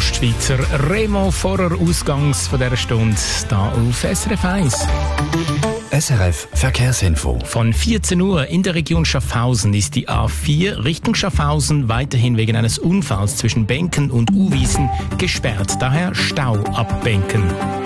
Ostschweizer Remo vorer Ausgangs von dieser Stunde hier auf SRF 1. SRF Verkehrsinfo. Von 14 Uhr in der Region Schaffhausen ist die A4 Richtung Schaffhausen weiterhin wegen eines Unfalls zwischen Benken und Uwiesen gesperrt. Daher Stau ab Benken.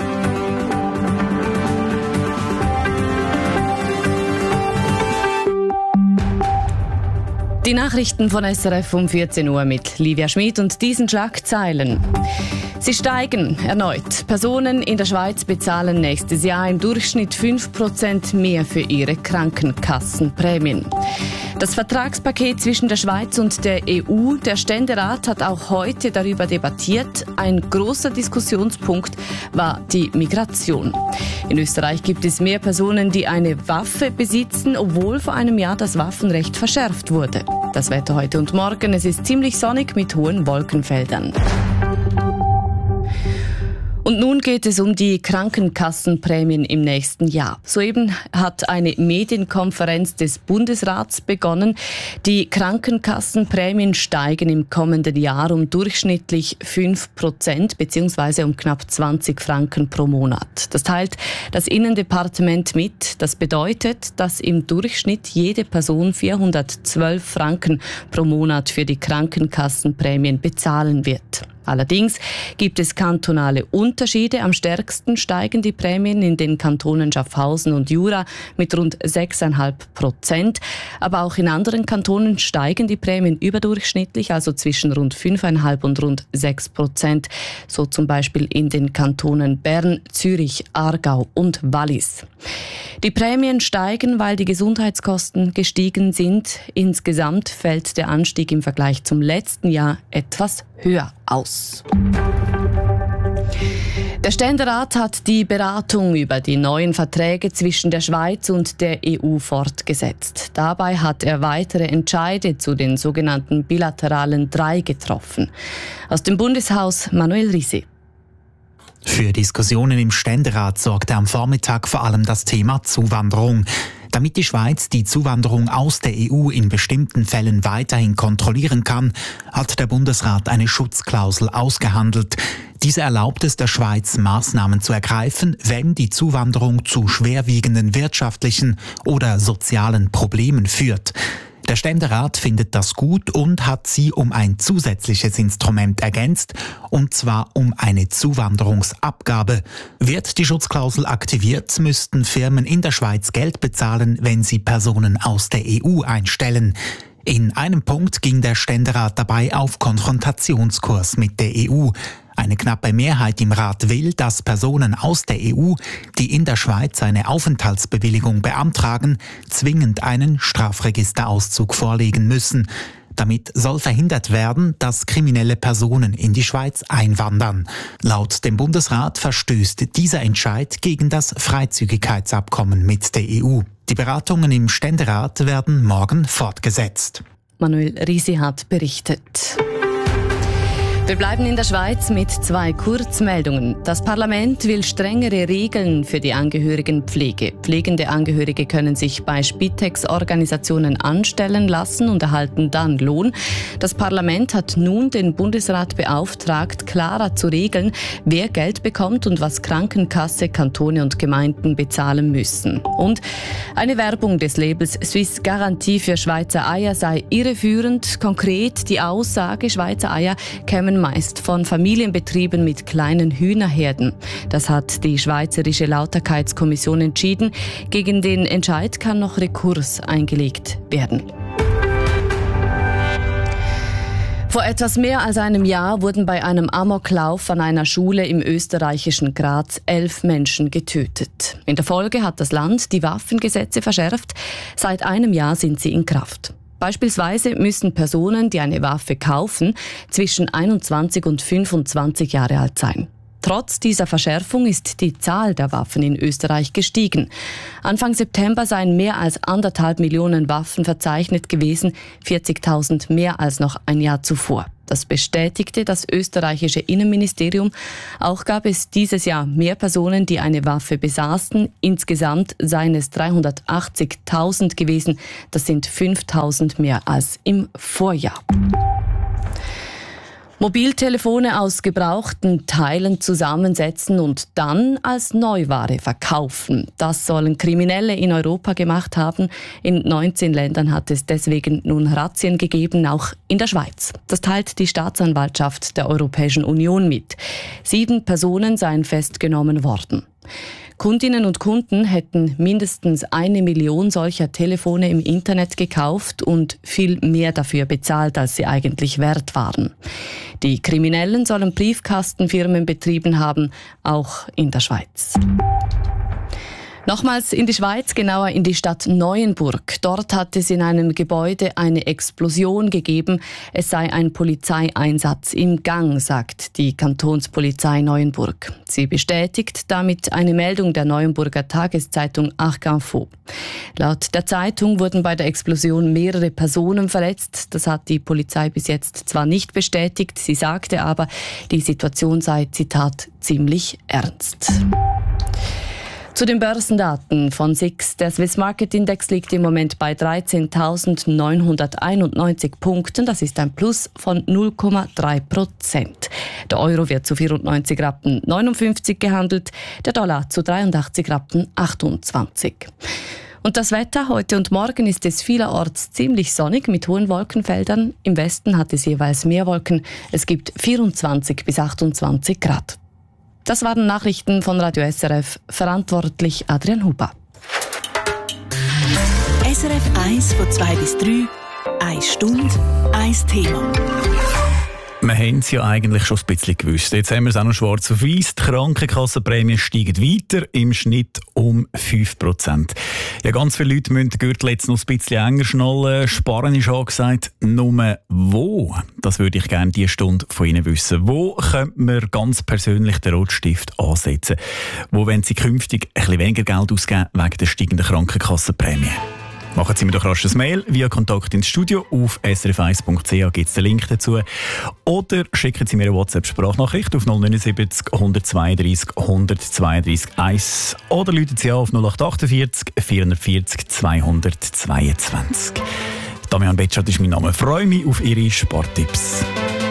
Die Nachrichten von SRF um 14 Uhr mit Livia Schmid und diesen Schlagzeilen. Sie steigen erneut. Personen in der Schweiz bezahlen nächstes Jahr im Durchschnitt 5% mehr für ihre Krankenkassenprämien. Das Vertragspaket zwischen der Schweiz und der EU, der Ständerat hat auch heute darüber debattiert. Ein großer Diskussionspunkt war die Migration. In Österreich gibt es mehr Personen, die eine Waffe besitzen, obwohl vor einem Jahr das Waffenrecht verschärft wurde. Das Wetter heute und morgen, es ist ziemlich sonnig mit hohen Wolkenfeldern. Und nun geht es um die Krankenkassenprämien im nächsten Jahr. Soeben hat eine Medienkonferenz des Bundesrats begonnen. Die Krankenkassenprämien steigen im kommenden Jahr um durchschnittlich 5% bzw. um knapp 20 Franken pro Monat. Das teilt das Innendepartement mit. Das bedeutet, dass im Durchschnitt jede Person 412 Franken pro Monat für die Krankenkassenprämien bezahlen wird. Allerdings gibt es kantonale Unterschiede. Am stärksten steigen die Prämien in den Kantonen Schaffhausen und Jura mit rund 6,5%. Aber auch in anderen Kantonen steigen die Prämien überdurchschnittlich, also zwischen rund 5,5% und rund 6%. So zum Beispiel in den Kantonen Bern, Zürich, Aargau und Wallis. Die Prämien steigen, weil die Gesundheitskosten gestiegen sind. Insgesamt fällt der Anstieg im Vergleich zum letzten Jahr etwas höher aus. Der Ständerat hat die Beratung über die neuen Verträge zwischen der Schweiz und der EU fortgesetzt. Dabei hat er weitere Entscheide zu den sogenannten bilateralen 3 getroffen. Aus dem Bundeshaus Manuel Risi. Für Diskussionen im Ständerat sorgte am Vormittag vor allem das Thema Zuwanderung. Damit die Schweiz die Zuwanderung aus der EU in bestimmten Fällen weiterhin kontrollieren kann, hat der Bundesrat eine Schutzklausel ausgehandelt. Diese erlaubt es der Schweiz, Maßnahmen zu ergreifen, wenn die Zuwanderung zu schwerwiegenden wirtschaftlichen oder sozialen Problemen führt. Der Ständerat findet das gut und hat sie um ein zusätzliches Instrument ergänzt, und zwar um eine Zuwanderungsabgabe. Wird die Schutzklausel aktiviert, müssten Firmen in der Schweiz Geld bezahlen, wenn sie Personen aus der EU einstellen. In einem Punkt ging der Ständerat dabei auf Konfrontationskurs mit der EU. Eine knappe Mehrheit im Rat will, dass Personen aus der EU, die in der Schweiz eine Aufenthaltsbewilligung beantragen, zwingend einen Strafregisterauszug vorlegen müssen. Damit soll verhindert werden, dass kriminelle Personen in die Schweiz einwandern. Laut dem Bundesrat verstößt dieser Entscheid gegen das Freizügigkeitsabkommen mit der EU. Die Beratungen im Ständerat werden morgen fortgesetzt. Manuel Risi hat berichtet. Wir bleiben in der Schweiz mit 2 Kurzmeldungen. Das Parlament will strengere Regeln für die Angehörigenpflege. Pflegende Angehörige können sich bei Spitex-Organisationen anstellen lassen und erhalten dann Lohn. Das Parlament hat nun den Bundesrat beauftragt, klarer zu regeln, wer Geld bekommt und was Krankenkasse, Kantone und Gemeinden bezahlen müssen. Und eine Werbung des Labels Swiss Garantie für Schweizer Eier sei irreführend. Konkret die Aussage, Schweizer Eier kämen meist von Familienbetrieben mit kleinen Hühnerherden. Das hat die Schweizerische Lauterkeitskommission entschieden. Gegen den Entscheid kann noch Rekurs eingelegt werden. Vor etwas mehr als einem Jahr wurden bei einem Amoklauf an einer Schule im österreichischen Graz 11 Menschen getötet. In der Folge hat das Land die Waffengesetze verschärft. Seit einem Jahr sind sie in Kraft. Beispielsweise müssen Personen, die eine Waffe kaufen, zwischen 21 und 25 Jahre alt sein. Trotz dieser Verschärfung ist die Zahl der Waffen in Österreich gestiegen. Anfang September seien mehr als 1,5 Millionen Waffen verzeichnet gewesen, 40.000 mehr als noch ein Jahr zuvor. Das bestätigte das österreichische Innenministerium. Auch gab es dieses Jahr mehr Personen, die eine Waffe besaßen. Insgesamt seien es 380.000 gewesen. Das sind 5.000 mehr als im Vorjahr. Mobiltelefone aus gebrauchten Teilen zusammensetzen und dann als Neuware verkaufen. Das sollen Kriminelle in Europa gemacht haben. In 19 Ländern hat es deswegen nun Razzien gegeben, auch in der Schweiz. Das teilt die Staatsanwaltschaft der Europäischen Union mit. 7 Personen seien festgenommen worden. Kundinnen und Kunden hätten mindestens 1 Million solcher Telefone im Internet gekauft und viel mehr dafür bezahlt, als sie eigentlich wert waren. Die Kriminellen sollen Briefkastenfirmen betrieben haben, auch in der Schweiz. Nochmals in die Schweiz, genauer in die Stadt Neuenburg. Dort hat es in einem Gebäude eine Explosion gegeben. Es sei ein Polizeieinsatz im Gang, sagt die Kantonspolizei Neuenburg. Sie bestätigt damit eine Meldung der Neuenburger Tageszeitung Arc Info. Laut der Zeitung wurden bei der Explosion mehrere Personen verletzt. Das hat die Polizei bis jetzt zwar nicht bestätigt, sie sagte aber, die Situation sei, Zitat, ziemlich ernst. Zu den Börsendaten von SIX. Der Swiss Market Index liegt im Moment bei 13.991 Punkten. Das ist ein Plus von 0,3%. Der Euro wird zu 94,59 Rappen gehandelt, der Dollar zu 83,28 Rappen. Und das Wetter heute und morgen ist es vielerorts ziemlich sonnig mit hohen Wolkenfeldern. Im Westen hat es jeweils mehr Wolken. Es gibt 24 bis 28 Grad. Das waren Nachrichten von Radio SRF, verantwortlich Adrian Huber. SRF 1 von 2 bis 3, 1 Stunde, 1 Thema. Wir haben es ja eigentlich schon ein bisschen gewusst. Jetzt haben wir es auch noch schwarz auf weiss. Die Krankenkassenprämien steigen weiter, im Schnitt um 5%. Ja, ganz viele Leute müssen den Gürtel jetzt noch ein bisschen enger schnallen. Sparen ist angesagt. Nur wo? Das würde ich gerne diese Stunde von Ihnen wissen. Wo könnte man ganz persönlich den Rotstift ansetzen? Wo wollen Sie künftig ein bisschen weniger Geld ausgeben wegen der steigenden Krankenkassenprämien? Machen Sie mir doch rasch ein Mail via Kontakt ins Studio. Auf srf1.ch gibt es den Link dazu. Oder schicken Sie mir eine WhatsApp-Sprachnachricht auf 079 132 132 1. Oder rufen Sie an auf 0848 440 222. Damian Betschart ist mein Name. Ich freue mich auf Ihre Sporttipps.